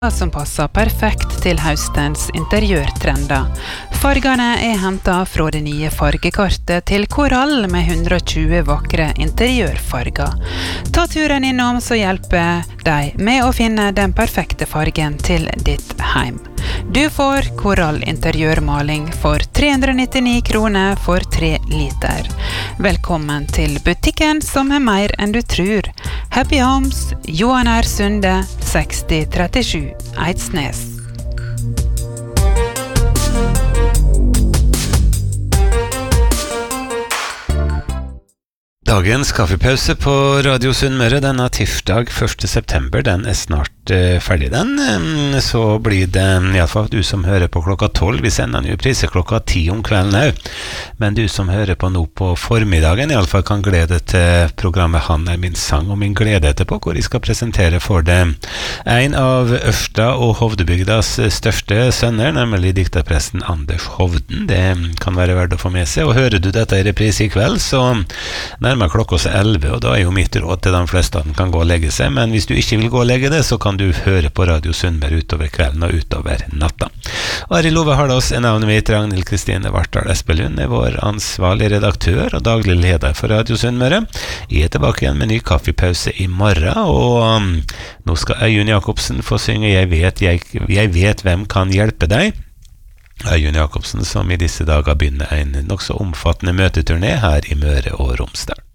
som passer perfekt til høstens interiørtrender. Fargene hentet fra det nye fargekartet til Korall med 120 vakre interiørfarger. Ta turen innom, så hjelper deg med å finne den perfekte fargen til ditt heim. Du får Korall interiørmaling for 399 kroner for 3 liter. Velkommen til butikken som mer enn du tror. Happy Homes, Johan R. Sunde, 6037, Eidsnes. Dagens kaffepause på Radio Sunnmøre denne tirsdag 1. september, den snart ferdig den. Så blir det i alle fall du som hører på klokka 12, vi sender jo priser klokka 10 om kvelden også. Men du som hører på nå på formiddagen i alle fall kan glede til programmet Han min sang og min glede etterpå, hvor jeg skal presentere for deg en av Ørsta og Hovdebygdas største sønner, nemlig dikterpresten Anders Hovden. Det kan være verdt å få med seg, og hører du dette i reprise i kveld, så nærmere klokka 11, og da jo mitt råd til de fleste at den kan gå og legge seg, men hvis du ikke vil gå og legge det, så kan du høre på Radio Sunnmøre utover kvelden og utover natta. Og her i Love Hardås navnet mitt Ragnhild Kristine Vartdal Espelund, vår ansvarlig redaktør og daglig leder for Radio Sunnmøre. Jeg tilbake igjen med ny kaffepause i morgen, og nå skal Øyunn Jakobsen få synge Jeg vet hvem kan hjelpe deg. Øyunn Jakobsen som i disse dager begynner en nok så omfattende møteturné her i Møre og Romsdal.